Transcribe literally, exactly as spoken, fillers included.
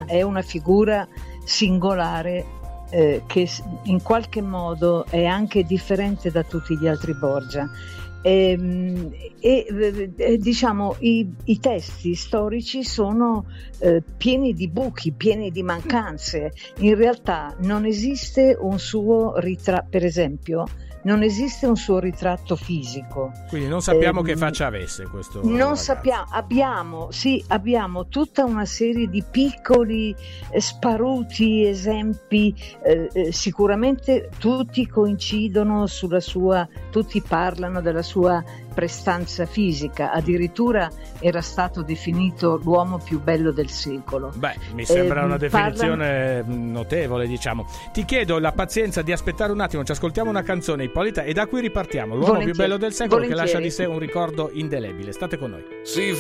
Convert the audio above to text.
è una figura singolare eh, che in qualche modo è anche differente da tutti gli altri Borgia. E, e, e diciamo i, i testi storici sono eh, pieni di buchi, pieni di mancanze. In realtà non esiste un suo ritratto, per esempio non esiste un suo ritratto fisico, quindi non sappiamo eh, che faccia avesse questo non ragazzo. sappiamo, abbiamo sì abbiamo tutta una serie di piccoli eh, sparuti esempi, eh, eh, sicuramente tutti coincidono sulla sua, tutti parlano della sua prestanza fisica, addirittura era stato definito l'uomo più bello del secolo. Beh, mi sembra eh, una definizione parla... notevole, diciamo. Ti chiedo la pazienza di aspettare un attimo, ci ascoltiamo una canzone, Ippolita, e da qui ripartiamo. L'uomo Volentieri. più bello del secolo, Volentieri. che lascia di sé un ricordo indelebile. State con noi. Sì.